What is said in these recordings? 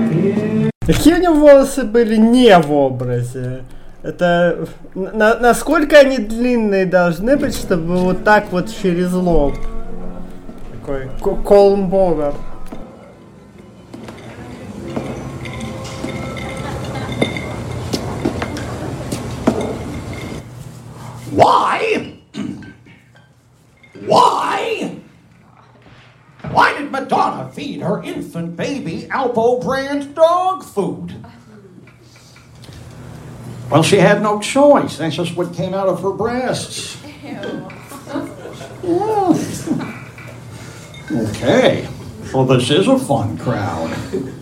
Какие у него волосы были не в образе? Это... насколько они длинные должны быть, чтобы вот так вот через лоб? Такой колмбовер. Why? Why? Why did Madonna feed her infant baby Alpo brand dog food? Well, she had no choice. That's just what came out of her breasts. Yeah. Okay, so this is a fun crowd.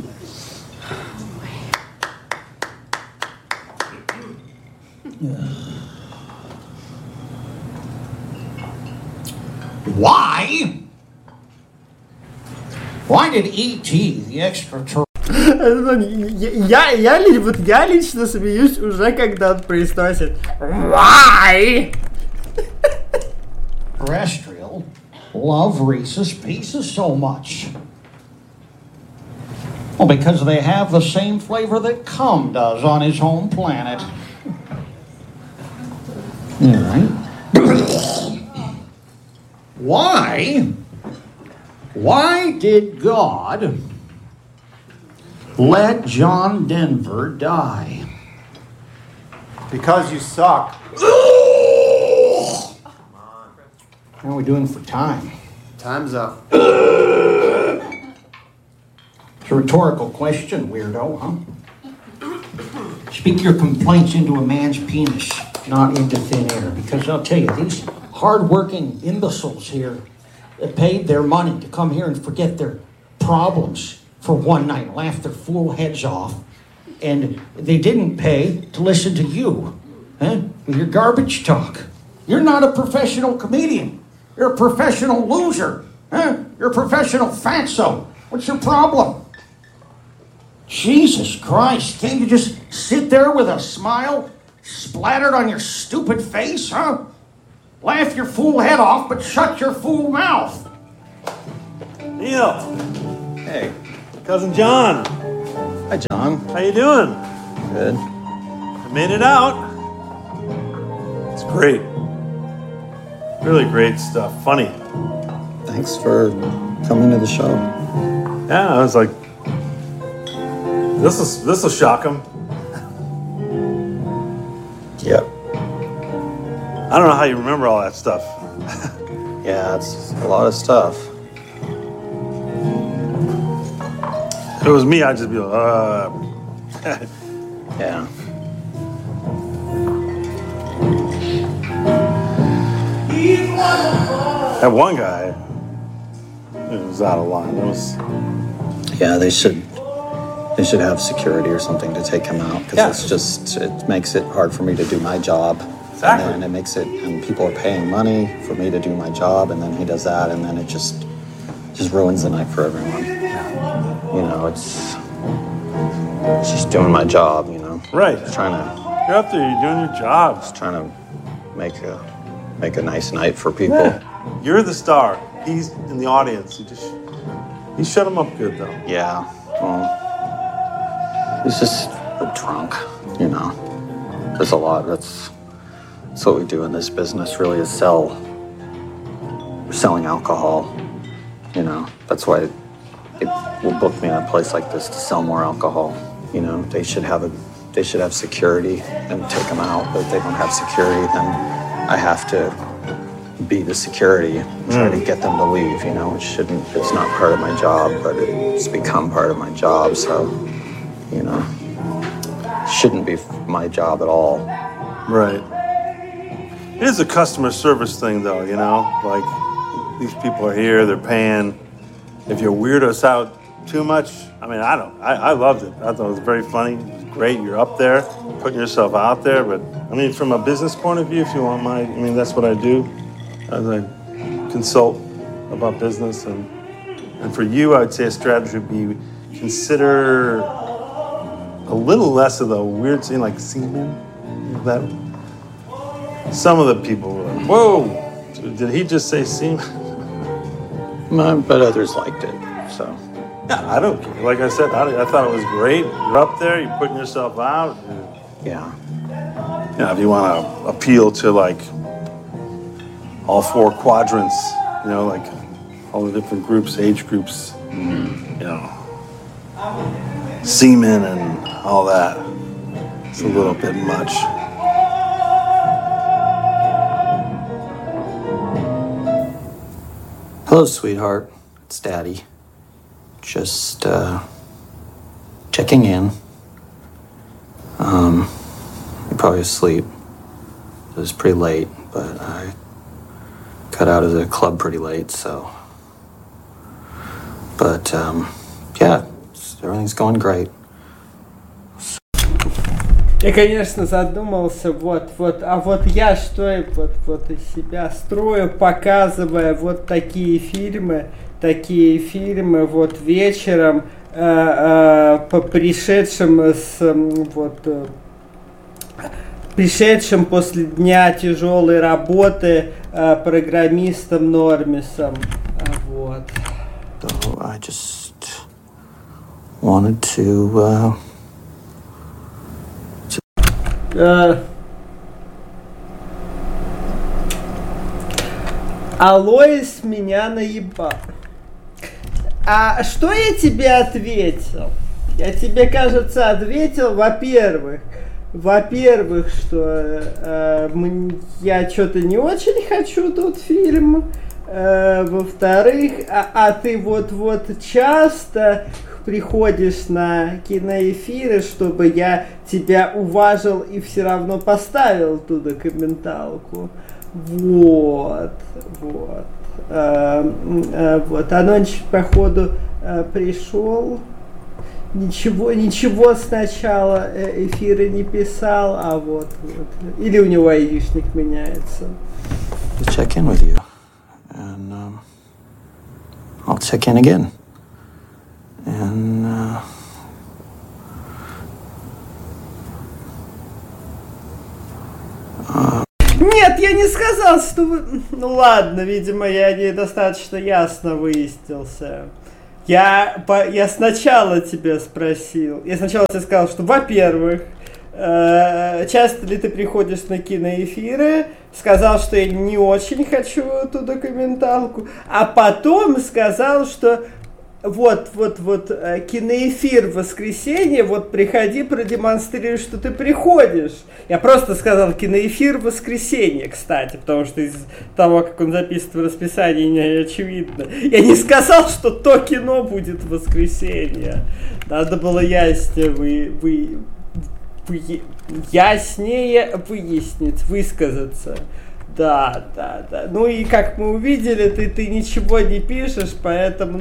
Why? Why did E.T. the extraterrestrial... Я лично смеюсь уже, когда он произносит Why? Terrestrial love Reese's Pieces so much? Well, because they have the same flavor that cum does on his home planet. All right. Why did God let John Denver die? Because you suck. How are we doing for time? Time's up. It's a rhetorical question, weirdo, huh? Speak your complaints into a man's penis, not into thin air. Because I'll tell you, these hard-working imbeciles here that paid their money to come here and forget their problems for one night, laugh their fool heads off, and they didn't pay to listen to you, with your garbage talk. You're not a professional comedian. You're a professional loser, You're a professional fatso. What's your problem? Jesus Christ, can't you just sit there with a smile splattered on your stupid face, Laugh your fool head off, but shut your fool mouth. Neil. Hey, Cousin John. Hi, John. How you doing? Good. I made it out. It's great. Really great stuff. Funny. Thanks for coming to the show. Yeah, I was like, this will shock him. Yep. I don't know how you remember all that stuff. Yeah, it's a lot of stuff. If it was me, I'd just be like, Yeah. That one guy, it was out of line. It was... Yeah, they should have security or something to take him out, because it makes it hard for me to do my job. Exactly. And and people are paying money for me to do my job, and then he does that, and then it just ruins the night for everyone. You know, it's just doing my job, you know. Right. Just trying to... You're out there, you're doing your job. Just trying to make a nice night for people. Yeah. You're the star. He's in the audience. You shut him up good, though. Yeah, well, he's just a drunk, you know. There's a lot. That's what we do in this business, really, is we're selling alcohol, you know. That's why they will book me in a place like this to sell more alcohol. You know, they should have security and take them out, but if they don't have security, then I have to be the security, try to get them to leave, you know. It's not part of my job, but it's become part of my job, so, you know, it shouldn't be my job at all. Right. It is a customer service thing, though, you know? Like, these people are here, they're paying. If you weird us out too much, I mean, I loved it. I thought it was very funny. It was great. You're up there, putting yourself out there. But, I mean, from a business point of view, if you want that's what I do. As I consult about business. And for you, I would say a strategy would be consider a little less of the weird scene, like semen. That some of the people were like, whoa, did he just say semen? But others liked it, so. Yeah, I don't care. Like I said, I thought it was great. You're up there, you're putting yourself out. Yeah. You know, if you want to appeal to like all four quadrants, you know, like all the different groups, age groups, you know, semen and all that, it's a little bit much. Hello, sweetheart. It's Daddy. Just, checking in. You're probably asleep. It was pretty late, but I got out of the club pretty late, so. But, yeah, everything's going great. Я, конечно, задумался, а вот я что вот из себя строю, показывая вот такие фильмы, вот вечером, по пришедшим после дня тяжелой работы программистом Нормисом, вот. So I just wanted to, Алоис меня наебал. А что я тебе ответил? Я тебе, кажется, ответил, во-первых, что я что-то не очень хочу тут фильм. Во-вторых, ты вот часто приходишь на киноэфиры, чтобы я тебя уважил и все равно поставил туда комменталку. Вот. Анончик, походу, пришел. Ничего сначала эфира не писал, а вот. Или у него айдишник меняется. check in with you. And, I'll check in again. And, Нет, я не сказал, что вы... Ну ладно, видимо, я недостаточно ясно выяснился. Я сначала тебя спросил. Я сначала тебе сказал, что, во-первых, часто ли ты приходишь на киноэфиры? Сказал, что я не очень хочу эту документалку. А потом сказал, что вот, киноэфир в воскресенье, вот приходи, продемонстрируй, что ты приходишь. Я просто сказал киноэфир в воскресенье, кстати, потому что из того, как он записан в расписании, не очевидно. Я не сказал, что то кино будет в воскресенье. Надо было яснее выяснить, высказаться. Да. Ну и как мы увидели, ты ничего не пишешь, поэтому,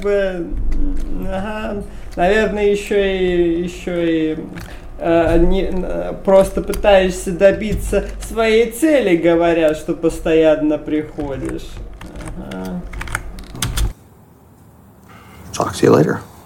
наверное, еще и просто пытаешься добиться своей цели, говоря, что постоянно приходишь. talk to you later.